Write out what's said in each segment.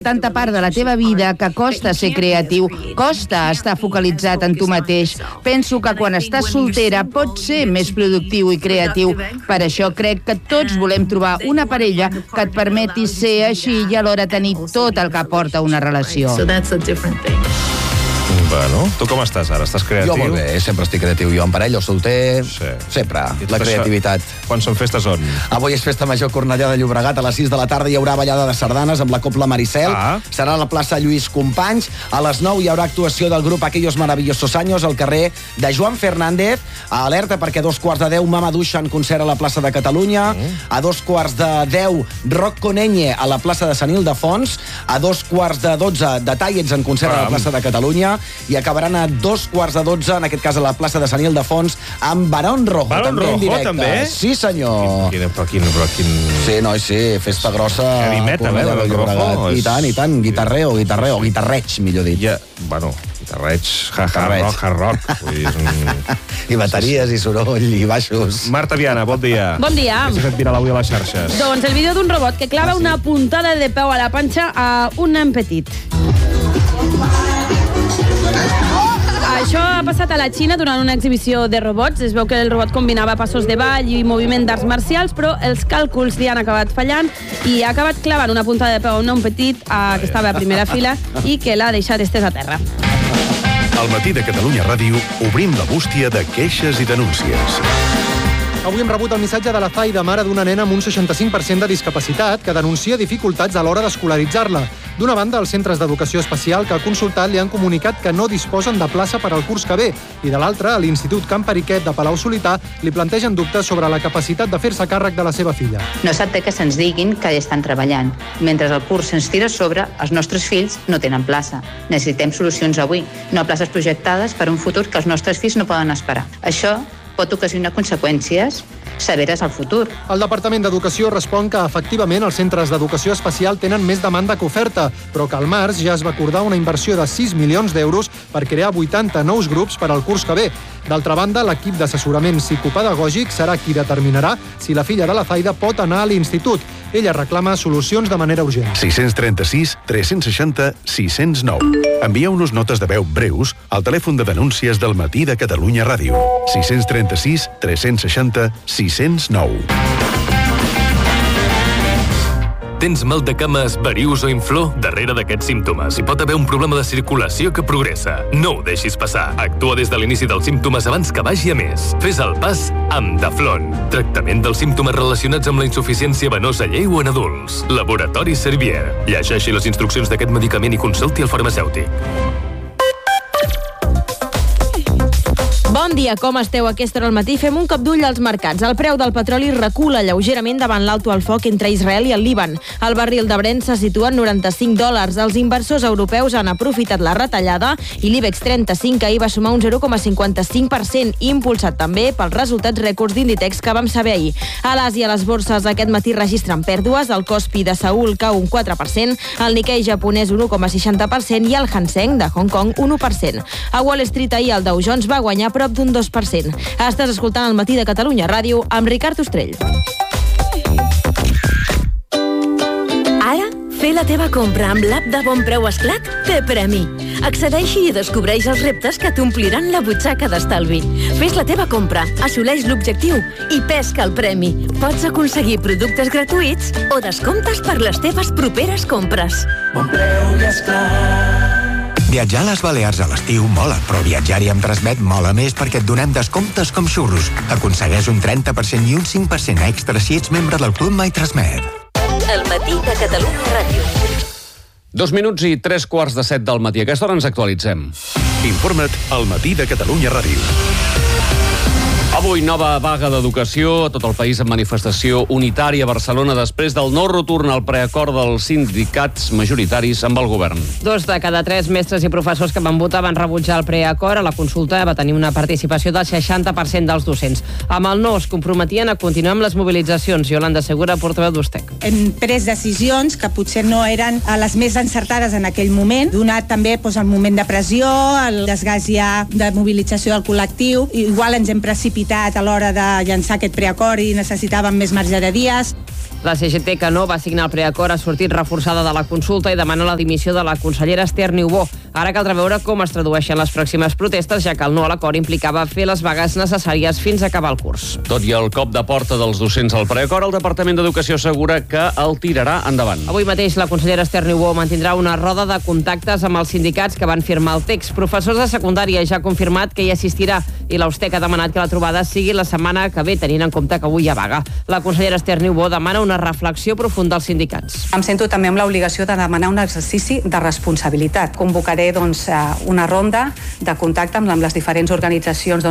tanta part de la teva vida que costa ser creatiu, costa estar focalitzat en tu mateix. Penso que quan estàs soltera pots ser més productiu i creatiu. Per això crec que tots volem trobar una parella que et permeti ser així i alhora tenir tot el que aporta una relació. Bueno, tu com estàs ara? Estàs creatiu? Jo molt bé, sempre estic creatiu. Jo en parella o solter, sempre. La creativitat. Quan són festes on? Avui és festa major Cornellà de Llobregat. A les 6 de la tarda hi haurà ballada de sardanes amb la Copla Maricel. Serà a la plaça Lluís Companys. A les 9 hi haurà actuació del grup Aquellos Maravillosos Años al carrer de Joan Fernández. Alerta perquè a 2:15 Mama Duixa en concert a la plaça de Catalunya. A 2:10 Rock Conenye a la plaça de Sant Ildefons. A 2:12 Detallets en concert a la plaça de Catalunya. I acabaran a 2:12, en aquest cas a la plaça de Sant Ildefons, amb Barón Rojo. Barón també Rojo, en directe. també? Sí, senyor. Però quin... Sí, noi, sí, festa grossa. Heavy metal, Barón Rojo. I tant, guitarreig, millor dit. Bueno, guitarreig, hard rock. I bateries, i soroll, i baixos. Marta Viana, bon dia. Bon dia. Què s'ha fet viral avui a les xarxes? Doncs el vídeo d'un robot que clava una puntada de peu a la panxa a un nen petit. Això ha passat a la Xina durant una exhibició de robots. Es veu que el robot combinava passos de ball i moviment d'arts marcials, però els càlculs li han acabat fallant i ha acabat clavant una puntada de peu a un nen petit que estava a primera fila i que l'ha deixat estès a terra. Al Matí de Catalunya Ràdio obrim la bústia de queixes i denúncies. Avui hem rebut el missatge de la Zaida, mare d'una nena amb un 65% de discapacitat, que denuncia dificultats a l'hora d'escolaritzar-la. D'una banda, els centres d'educació especial que ha consultat li han comunicat que no disposen de plaça per al curs que ve, i de l'altra, a l'Institut Can Periquet de Palau-solità li plantegen dubtes sobre la capacitat de fer-se càrrec de la seva filla. No s'entén que se'ns diguin que estan treballant. Mentre el curs se'ns tira a sobre, els nostres fills no tenen plaça. Necessitem solucions avui, no places projectades per un futur que els nostres fills no poden esperar. Això pot ocasionar conseqüències severes al futur. El Departament d'Educació respon que, efectivament, els centres d'educació especial tenen més demanda que oferta, però que al març ja es va acordar una inversió de 6 milions d'euros per crear 80 nous grups per al curs que ve. D'altra banda, l'equip d'assessorament psicopedagògic serà qui determinarà si la filla de la Zaida pot anar a l'institut. Ella reclama solucions de manera urgent. 636 360 609. Envieu-nos notes de veu breus al telèfon de denúncies del Matí de Catalunya Ràdio. 636 360 609. Tens mal de cames, varius o inflor? Darrere d'aquests símptomes hi pot haver un problema de circulació que progressa. No ho deixis passar. Actua des de l'inici dels símptomes abans que vagi a més. Fes el pas amb Daflon. Tractament dels símptomes relacionats amb la insuficiència venosa lleu en adults. Laboratori Servier. Llegeixi les instruccions d'aquest medicament i consulti el farmacèutic. Bon dia, com esteu? Aquesta hora al matí fem un cop d'ull als mercats. El preu del petroli recula lleugerament davant l'alto al foc entre Israel i el Líban. El barril de Brent se situa en $95. Els inversors europeus han aprofitat la retallada i l'IBEX 35 ahir va sumar un 0,55%, impulsat també pels resultats rècords d'Inditex que vam saber ahir. A l'Àsia, les borses aquest matí registren pèrdues. El Kospi de Seül cau un 4%, el Nikkei japonès un 1,60% i el Hang Seng de Hong Kong un 1%. A Wall Street ahir el Dow Jones va guanyar prop d'un 2%. Estàs escoltant el Matí de Catalunya Ràdio amb Ricard Ostrell. Ara, fer la teva compra amb l'app de Bon Preu Esclat té premi. Accedeixi i descobreix els reptes que t'ompliran la butxaca d'estalvi. Fes la teva compra, assoleix l'objectiu i pesca el premi. Pots aconseguir productes gratuïts o descomptes per les teves properes compres. Bon Preu i Esclat. Viatjar a les Balears a l'estiu mola, però viatjar-hi amb Transmet mola més perquè et donem descomptes com xurros. Aconsegueix un 30% i un 5% extra si ets membre del Club My Transmet. El Matí de Catalunya Ràdio. 2 minuts i 3:15 del matí. A aquesta hora ens actualitzem. Informa't al Matí de Catalunya Ràdio. Avui, nova vaga d'educació a tot el país amb manifestació unitària a Barcelona després del no retorn al preacord dels sindicats majoritaris amb el govern. 2 de cada 3 mestres i professors que van votar van rebutjar el preacord. A la consulta va tenir una participació del 60% dels docents. Amb el no es comprometien a continuar amb les mobilitzacions. Yolanda Segura, portaveu d'USTEC. Hem pres decisions que potser no eren les més encertades en aquell moment, donat també el moment de pressió, el desgast ja de mobilització del col·lectiu. Igual ens hem precipitat a l'hora de llançar aquest preacord i necessitàvem més marge de dies. La CGT, que no va signar el preacord, ha sortit reforçada de la consulta i demana la dimissió de la consellera Esther Niubó. Ara caldrà veure com es tradueixen les pròximes protestes, ja que el no a l'acord implicava fer les vagues necessàries fins a acabar el curs. Tot i el cop de porta dels docents al preacord, el Departament d'Educació assegura que el tirarà endavant. Avui mateix la consellera Esther Niubó mantindrà una roda de contactes amb els sindicats que van firmar el text. Professors de secundària ja ha confirmat que hi assistirà i l'Austec ha demanat que la trobada sigui la setmana que ve, tenint en compte que avui hi ha vaga. La consellera Esther Niubó demana una reflexió profunda als sindicats. Em sento també amb l'obligació de demanar un exercici de responsabilitat. Convocaré una ronda de contacte amb les diferents organitzacions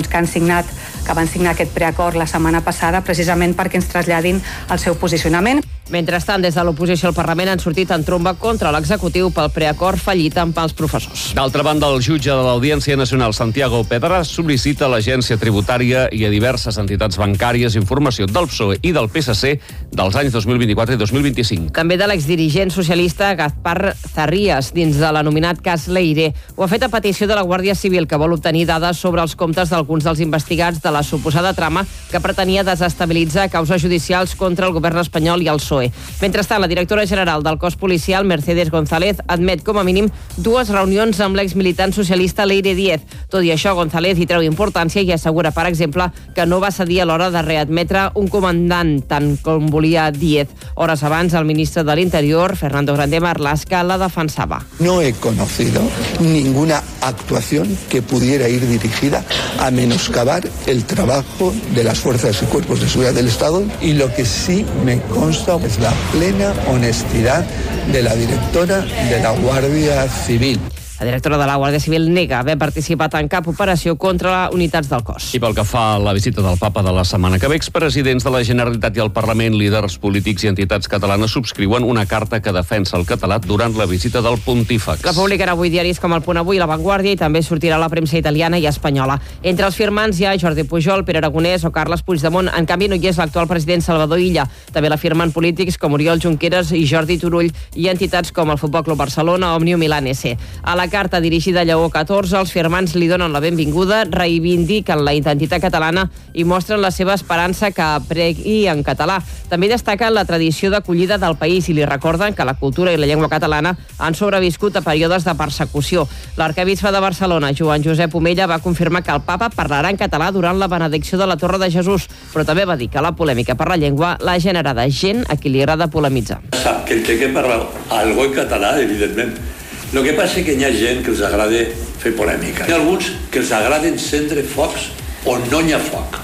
que van signar aquest preacord la setmana passada, precisament perquè ens traslladin el seu posicionament. Mentrestant, des de l'oposició al Parlament han sortit en tromba contra l'executiu pel preacord fallit amb els professors. D'altra banda, el jutge de l'Audiència Nacional, Santiago Pedra, sol·licita a l'Agència Tributària i a diverses entitats bancàries informació del PSOE i del PSC dels anys 2024 i 2025. També de l'exdirigent socialista Gaspar Zarrías, dins de l'anomenat cas Leire. Ho ha fet a petició de la Guàrdia Civil, que vol obtenir dades sobre els comptes d'alguns dels investigats de la suposada trama que pretenia desestabilitzar causes judicials contra el govern espanyol i el PSOE. Mentrestant, la directora general del cos policial, Mercedes González, admet com a mínim 2 reunions amb l'exmilitant socialista Leire Díez. Tot i això, González hi treu importància i assegura, per exemple, que no va cedir a l'hora de readmetre un comandant, tant com volia Díez. Hores abans, el ministre de l'Interior, Fernando Grande Marlaska, la defensava. No he conocido ninguna actuación que pudiera ir dirigida a menoscabar el trabajo de las fuerzas y cuerpos de seguridad del Estado, y lo que sí me consta es la plena honestidad de la directora de la Guardia Civil. La directora de la Guàrdia Civil nega haver participat en cap operació contra unitats del cos. I pel que fa a la visita del papa de la setmana que ve, expresidents de la Generalitat i el Parlament, líders polítics i entitats catalanes subscriuen una carta que defensa el català durant la visita del pontífex. La publicarà avui diaris com El Punt Avui i La Vanguardia, i també sortirà a la premsa italiana i espanyola. Entre els firmants hi ha Jordi Pujol, Pere Aragonès o Carles Puigdemont. En canvi, no hi és l'actual president Salvador Illa. També la firmen polítics com Oriol Junqueras i Jordi Turull i entitats com el Futbol Club Barcelona, Òmnium i l'ANC. A la carta dirigida a Lleó XIV, els firmants li donen la benvinguda, reivindiquen la identitat catalana i mostren la seva esperança que pregui en català. També destaquen la tradició d'acollida del país i li recorden que la cultura i la llengua catalana han sobreviscut a períodes de persecució. L'arquebisbe de Barcelona, Joan Josep Omella, va confirmar que el papa parlarà en català durant la benedicció de la Torre de Jesús, però també va dir que la polèmica per la llengua l'ha generada gent a qui li agrada polemitzar. Sap que el té que parlar algo en català, evidentment. El que passa és que hi ha gent que els agrada fer polèmica. Hi ha alguns que els agrada encendre focs on no hi ha foc.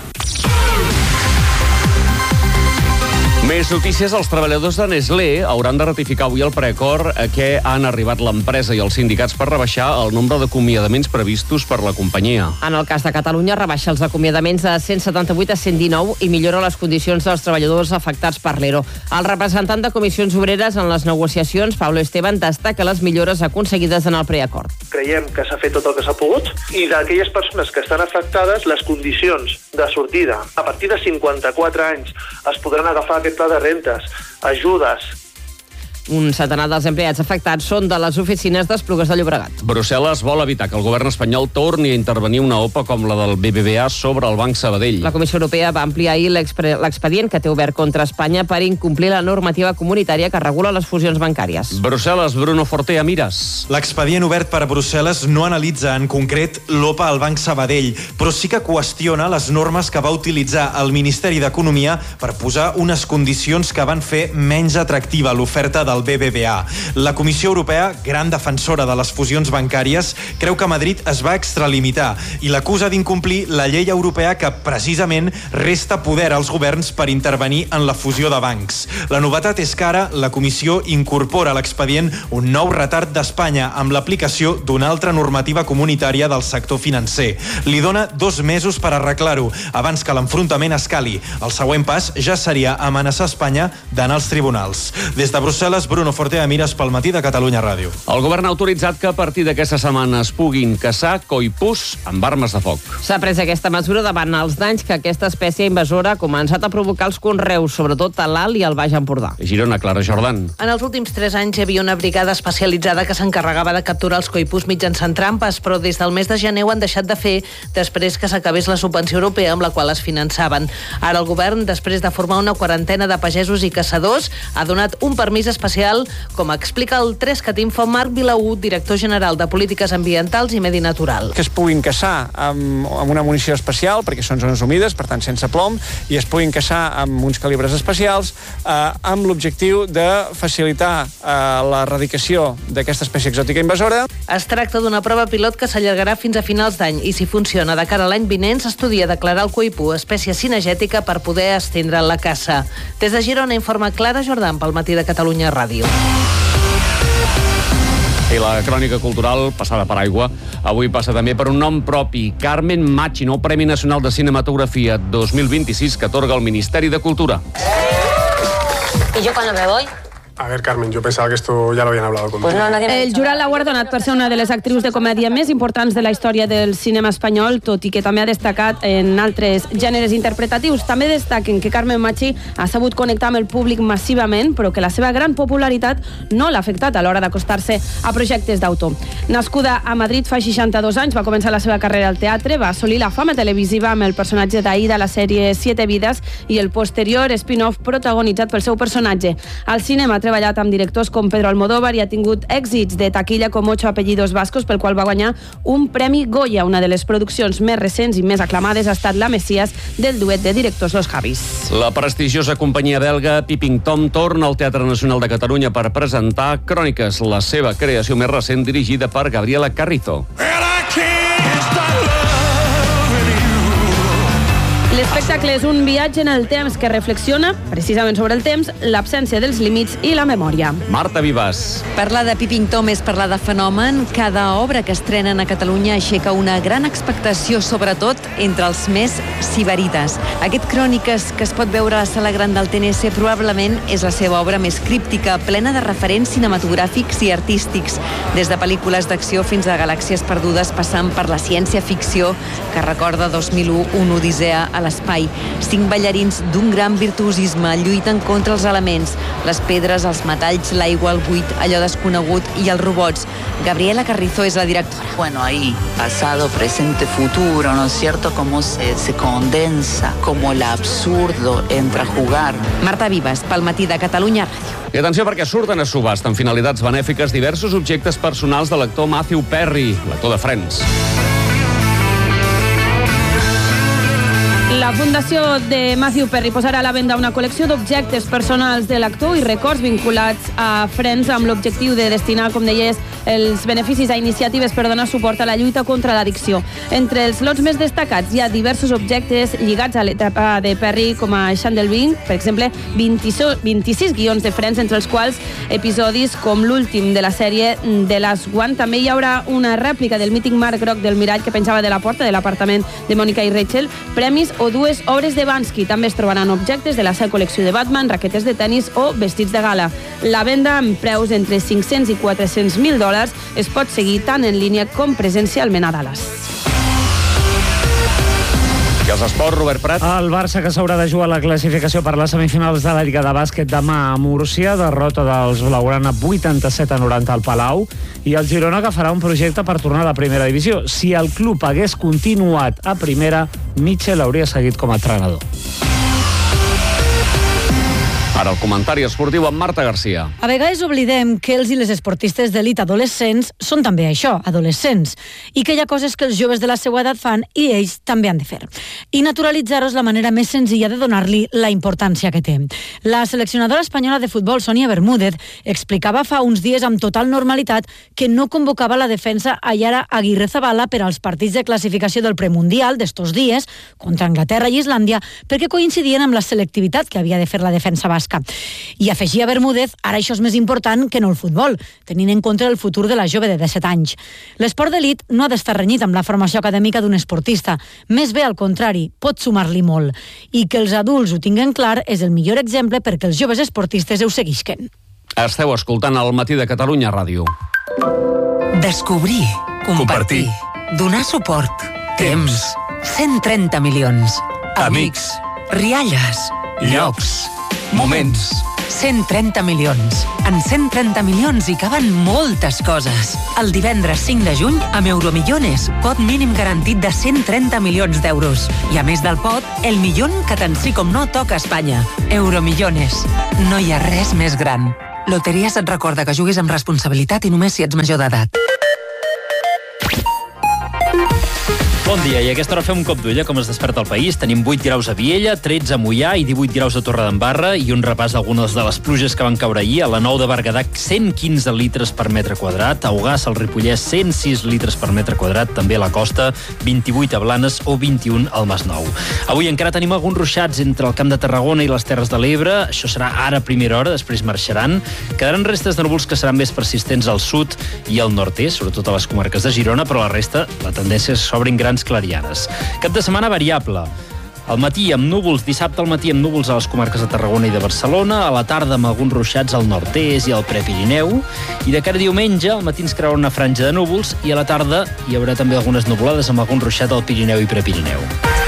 Més notícies. Els treballadors de Nestlé hauran de ratificar avui el preacord a què han arribat l'empresa i els sindicats per rebaixar el nombre d'acomiadaments previstos per la companyia. En el cas de Catalunya, rebaixa els acomiadaments de 178 a 119 i millora les condicions dels treballadors afectats per l'ERO. El representant de Comissions Obreres en les negociacions, Pablo Esteban, destaca les millores aconseguides en el preacord. Creiem que s'ha fet tot el que s'ha pogut i d'aquelles persones que estan afectades, les condicions de sortida a partir de 54 anys es podran agafar aquest pla de rentes, ajudes. Un centenar dels empleats afectats són de les oficines d'Esplugues de Llobregat. Brussel·les vol evitar que el govern espanyol torni a intervenir una OPA com la del BBVA sobre el Banc Sabadell. La Comissió Europea va ampliar ahir l'expedient que té obert contra Espanya per incomplir la normativa comunitària que regula les fusions bancàries. Brussel·les, Bruno Fortea, Mires. L'expedient obert per Brussel·les no analitza en concret l'OPA al Banc Sabadell, però sí que qüestiona les normes que va utilitzar el Ministeri d'Economia per posar unes condicions que van fer menys atractiva l'oferta del BBVA. La Comissió Europea, gran defensora de les fusions bancàries, creu que Madrid es va extralimitar i l'acusa d'incomplir la llei europea que precisament resta poder als governs per intervenir en la fusió de bancs. La novetat és que ara la Comissió incorpora a l'expedient un nou retard d'Espanya amb l'aplicació d'una altra normativa comunitària del sector financer. Li dona 2 mesos per arreglar-ho, abans que l'enfrontament escali. El següent pas ja seria amenaçar Espanya d'anar als tribunals. Des de Brussel·les, Ribas, Bruno Fortea, Mires pel Matí de Catalunya Ràdio. El govern ha autoritzat que a partir d'aquesta setmana es puguin caçar coipús amb armes de foc. S'ha pres aquesta mesura davant els danys que aquesta espècie invasora ha començat a provocar els conreus, sobretot a l'Alt i al Baix Empordà. Girona, Clara Jordan. En els últims 3 anys hi havia una brigada especialitzada que s'encarregava de capturar els coipús mitjançant trampes, però des del mes de gener ho han deixat de fer després que s'acabés la subvenció europea amb la qual es finançaven. Ara el govern, després de formar una quarantena de pagesos i caçadors, ha donat un permís especial, com explica el 3CAT-Info Marc Vilaú, director general de Polítiques Ambientals i Medi Natural. Que es puguin caçar amb una munició especial, perquè són zones humides, per tant sense plom, i es puguin caçar amb uns calibres especials, amb l'objectiu de facilitar l'erradicació d'aquesta espècie exòtica invasora. Es tracta d'una prova pilot que s'allargarà fins a finals d'any i, si funciona de cara a l'any vinent, s'estudia declarar el coipú espècie cinegètica per poder estendre la caça. Des de Girona informa Clara Jordan pel Matí de Catalunya Ràdio. I la crònica cultural, passada per aigua, avui passa també per un nom propi, Carmen Machi, nou Premi Nacional de Cinematografia 2026 que atorga el Ministeri de Cultura. ¿Y yo cuando me voy? A ver, Carmen, yo pensaba que esto ya lo habían hablado contigo. El jurat l'ha guardonat per ser una de les actrius de comèdia més importants de la història del cinema espanyol, tot i que també ha destacat en altres gèneres interpretatius. També destaquen que Carmen Machi ha sabut connectar amb el públic massivament, però que la seva gran popularitat no l'ha afectat a l'hora d'acostar-se a projectes d'autor. Nascuda a Madrid fa 62 anys, va començar la seva carrera al teatre, va assolir la fama televisiva amb el personatge d'Aida a la sèrie Siete Vidas i el posterior spin-off protagonitzat pel seu personatge. Al cinema ha treballat amb directors com Pedro Almodóvar i ha tingut èxits de taquilla com Ocho apellidos vascos, pel qual va guanyar un Premi Goya. Una de les produccions més recents i més aclamades ha estat La Messias, del duet de directors Los Javis. La prestigiosa companyia belga Peeping Tom torna al Teatre Nacional de Catalunya per presentar Cròniques, la seva creació més recent dirigida per Gabriela Carrizo. L'espectacle és un viatge en el temps que reflexiona precisament sobre el temps, l'absència dels límits i la memòria. Marta Vivas. Parlar de Peeping Tom és parlar de fenomen. Cada obra que estrenen a Catalunya aixeca una gran expectació, sobretot entre els més sibarites. Aquest Cròniques, que es pot veure a la Sala Gran del TNC, probablement és la seva obra més críptica, plena de referents cinematogràfics i artístics, des de pel·lícules d'acció fins a galàxies perdudes, passant per la ciència-ficció que recorda 2001, una odissea a l'espai. 5 ballarins d'un gran virtuosisme lluiten contra els elements, les pedres, els metalls, l'aigua, el buit, allò desconegut i els robots. Gabriela Carrizo és la directora. Bueno, ahí, pasado, presente, futuro, ¿no es cierto? Cómo se condensa, cómo el absurdo entra a jugar. Marta Vivas, pel Matí de Catalunya Ràdio. I atenció, perquè surten a subhasta amb finalitats benèfiques diversos objectes personals de l'actor Matthew Perry, l'actor de Friends. La Fundació de Matthew Perry posarà a la venda una col·lecció d'objectes personals de l'actor i records vinculats a Friends amb l'objectiu de destinar, com deies, els beneficis a iniciatives per donar suport a la lluita contra l'addicció. Entre els lots més destacats hi ha diversos objectes lligats a l'etapa de Perry, com a Chandel Bing, per exemple, 26 guions de Friends, entre els quals episodis com l'últim de la sèrie The Last One. També hi haurà una rèplica del mític marc groc del mirall que penjava de la porta de l'apartament de Mònica i Rachel, premis o 2 obres de Bansky. També es trobaran objectes de la seva col·lecció de Batman, raquetes de tennis o vestits de gala. La venda, amb preus entre 500 i 400.000 dòlars, es pot seguir tant en línia com presencialment a Dallas. I els esports, Robert Prat. El Barça, que s'haurà de jugar la classificació per les semifinals de la Lliga de Bàsquet demà a Múrcia, derrota dels blaugrana 87-90 al Palau, i el Girona, que farà un projecte per tornar a la primera divisió. Si el club hagués continuat a primera, Mitchell hauria seguit com a entrenador. Ara el comentari esportiu amb Marta Garcia. A vegades oblidem que els i les esportistes d'elit adolescents són també això, adolescents, i que hi ha coses que els joves de la seva edat fan i ells també han de fer. I naturalitzar-ho és la manera més senzilla de donar-li la importància que té. La seleccionadora espanyola de futbol, Sònia Bermúdez, explicava fa uns dies amb total normalitat que no convocava la defensa Ayara Aguirre-Zabala per als partits de classificació del premundial d'estos dies contra Anglaterra i Islàndia perquè coincidien amb la selectivitat que havia de fer la defensa basca. I afegia Bermúdez, ara això és més important que no el futbol, tenint en compte el futur de la jove de 17 anys. L'esport d'elit no ha d'estar renyit amb la formació acadèmica d'un esportista, més bé al contrari, pot sumar-li molt. I que els adults ho tinguen clar és el millor exemple perquè els joves esportistes ho seguisquen. Esteu escoltant el Matí de Catalunya Ràdio. Descobrir, compartir, donar suport, temps, 130 milions, amics, rialles, llocs, moments, 130 milions. En 130 milions hi caben moltes coses. El divendres 5 de juny, amb Euromillones, pot mínim garantit de 130 milions d'euros. I a més del pot, el millón que tant sí com no toca a Espanya. Euromillones. No hi ha res més gran. Loteries et recorda que juguis amb responsabilitat i només si ets major d'edat. Bon dia, i a aquesta hora fem un cop d'ull com es desperta el país. Tenim 8 graus a Viella, 13 a Moià i 18 graus a Torredembarra i un repàs d'algunes de les pluges que van caure ahir. A la Nou de Berguedà, 115 litres per metre quadrat. A Ogassa, al Ripollès, 106 litres per metre quadrat. També a la costa, 28 a Blanes o 21 al Masnou. Avui encara tenim alguns ruixats entre el Camp de Tarragona i les Terres de l'Ebre. Això serà ara a primera hora, després marxaran. Quedaran restes de núvols que seran més persistents al sud i al nord-est, sobretot a les comarques de Girona, però la resta, la tendència és que s'obrin grans clarianes. Cap de setmana variable. Al matí amb núvols, dissabte al matí amb núvols a les comarques de Tarragona i de Barcelona, a la tarda amb alguns ruixats al nord-est i al Prepirineu, i de cara a diumenge al matí ens crearà una franja de núvols i a la tarda hi haurà també algunes nuvolades amb algun ruixat al Pirineu i Prepirineu.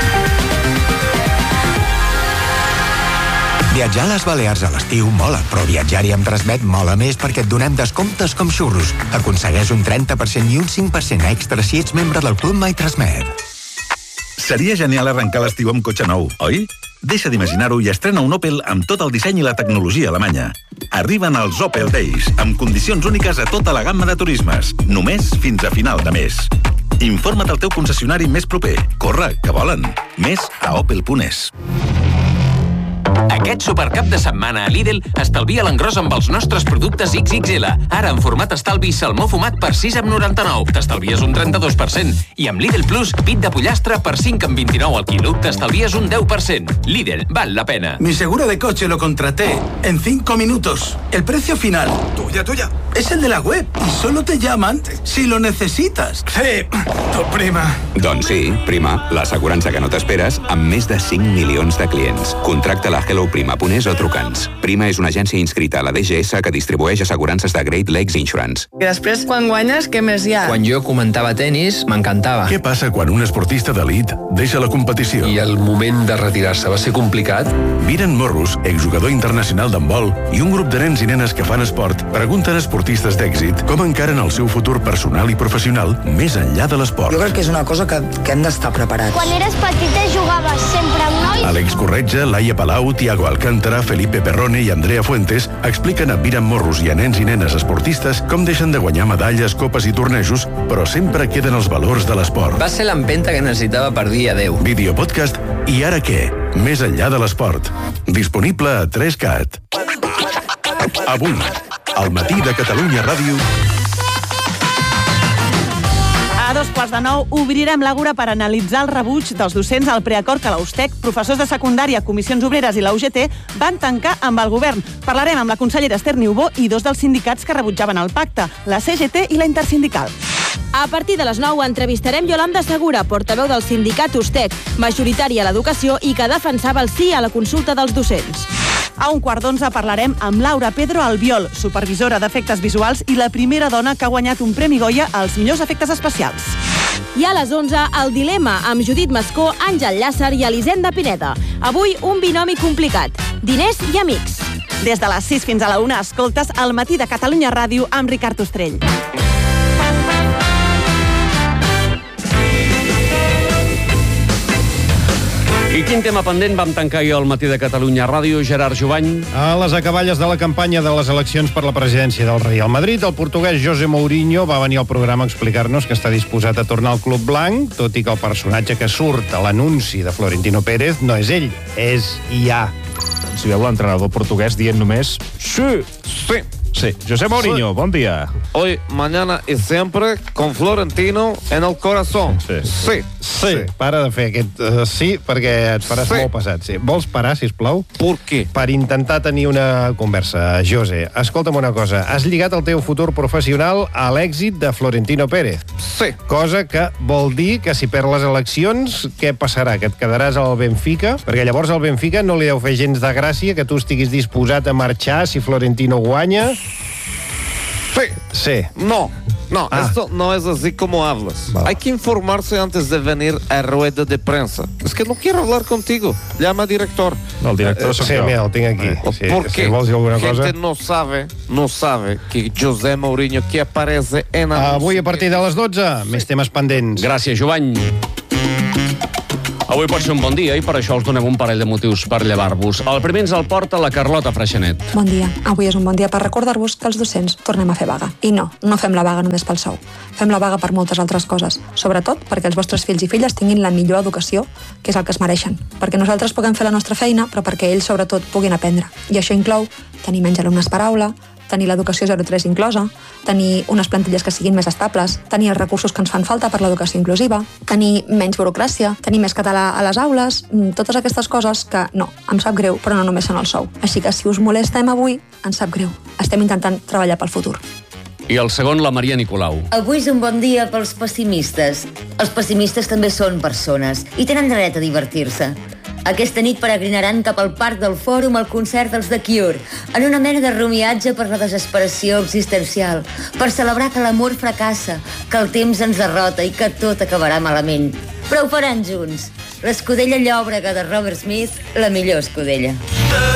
Viatjar a les Balears a l'estiu mola, però viatjar-hi amb Transmet mola més perquè et donem descomptes com xurros. Aconsegueix un 30% i un 5% extra si ets membre del Club My Transmet. Seria genial arrencar l'estiu amb cotxe nou, oi? Deixa d'imaginar-ho i estrena un Opel amb tot el disseny i la tecnologia alemanya. Arriben els Opel Days, amb condicions úniques a tota la gamma de turismes, només fins a final de mes. Informa't al teu concessionari més proper. Corre, que volen. Més a opel.es. Aquest supercap de setmana a Lidl estalvia l'engròs amb els nostres productes XXL. Ara en format estalvi salmó fumat per 6,99. T'estalvies un 32%. I amb Lidl Plus, pit de pollastre per 5,29 al quilo. T'estalvies un 10%. Lidl, val la pena. Mi seguro de coche lo contraté en 5 minutos. El precio final, tuya, es el de la web. Y solo te llaman si lo necesitas. Sí, tu prima. Doncs sí, Prima, l'assegurança que no t'esperes amb més de 5 milions de clients. Contracta-la a helloprima.es o truca'ns. Prima és una agència inscrita a la DGS que distribueix assegurances de Great Lakes Insurance. I després, quan guanyes, què més hi ha? Quan jo comentava tenis, m'encantava. Què passa quan un esportista d'elit deixa la competició? I el moment de retirar-se va ser complicat? Viren Morros, exjugador internacional d'handbol, i un grup de nens i nenes que fan esport pregunten a esportistes d'èxit com encaren el seu futur personal i professional més enllà de l'esport. Jo crec que és una cosa que hem d'estar preparats. Quan eres petita jugaves sempre amb nois? Àlex Corretja, Laia Palau, Tiago Alcántara, Felipe Perrone i Andrea Fuentes expliquen a Viren Morros i a nens i nenes esportistes com deixen de guanyar medalles, copes i tornejos, però sempre queden els valors de l'esport. Va ser l'empenta que necessitava per dir adeu. Videopodcast I ara què? Més enllà de l'esport. Disponible a 3CAT. Avui, al Matí de Catalunya Ràdio... A 8:45 obrirem l'Àgora per analitzar el rebuig dels docents al preacord que l'Austec, professors de secundària, comissions obreres i la UGT van tancar amb el govern. Parlarem amb la consellera Esther Niubó i dos dels sindicats que rebutjaven el pacte, la CGT i la Intersindical. A partir de les 9 entrevistarem Yolanda Segura, portaveu del sindicat Ustec, majoritària a l'educació i que defensava el sí a la consulta dels docents. A 11:15 parlarem amb Laura Pedro Albiol, supervisora d'efectes visuals i la primera dona que ha guanyat un Premi Goya als millors efectes especials. I a les 11, el dilema amb Judit Mascó, Àngel Llàcer i Elisenda Pineda. Avui, un binomi complicat, diners i amics. Des de les 6 fins a la 1 escoltes El Matí de Catalunya Ràdio amb Ricard Ostrell. I quin tema pendent vam tancar jo al Matí de Catalunya Ràdio, Gerard Jovany? A les acaballes de la campanya de les eleccions per la presidència del Real Madrid, el portuguès José Mourinho va venir al programa a explicar-nos que està disposat a tornar al club blanc, tot i que el personatge que surt a l'anunci de Florentino Pérez no és ell, és Ià. Si veu l'entrenador portuguès dient només sí. Sí. José Mourinho, bon dia. Hoy, mañana y siempre con Florentino en el corazón. Sí. Para de fer aquest sí, perquè et faràs molt pesat. Sí. Vols parar, sisplau? Per què? Per intentar tenir una conversa. José, escolta'm una cosa. Has lligat el teu futur professional a l'èxit de Florentino Pérez. Sí. Cosa que vol dir que si perd les eleccions, què passarà? Que et quedaràs al Benfica? Perquè llavors al Benfica no li deu fer gens de gràcia que tu estiguis disposat a marxar si Florentino guanya. Sí. No, esto no es así como hablas. Hay que informarse antes de venir a rueda de prensa. Es que no quiero hablar contigo. Llama al director. No, el director sí, mira, el tinc aquí. Sí, porque si vols dir alguna cosa... gente no sabe que José Mourinho que aparece en... Avui a partir de les 12, més temes pendents. Gràcies, Jovany. Avui pot ser un bon dia i per això us donem un parell de motius per llevar-vos. El primer ens el porta la Carlota Freixanet. Bon dia. Avui és un bon dia per recordar-vos que els docents tornem a fer vaga. I no fem la vaga només pel sou. Fem la vaga per moltes altres coses. Sobretot perquè els vostres fills i filles tinguin la millor educació, que és el que es mereixen. Perquè nosaltres puguem fer la nostra feina, però perquè ells, sobretot, puguin aprendre. I això inclou tenir menys alumnes per aula, tenir l'educació 0-3 inclosa, tenir unes plantilles que siguin més estables, tenir els recursos que ens fan falta per l'educació inclusiva, tenir menys burocràcia, tenir més català a les aules, totes aquestes coses que, no, em sap greu, però no només són el sou. Així que si us molestem avui, ens sap greu. Estem intentant treballar pel futur. I el segon, la Maria Nicolau. Avui és un bon dia pels pessimistes. Els pessimistes també són persones i tenen dret a divertir-se. Aquesta nit peregrinaran cap al Parc del Fòrum al concert dels The Cure, en una mena de rumiatge per la desesperació existencial, per celebrar que l'amor fracassa, que el temps ens derrota i que tot acabarà malament. Però ho faran junts. L'escudella llòbrega de Robert Smith, la millor escudella.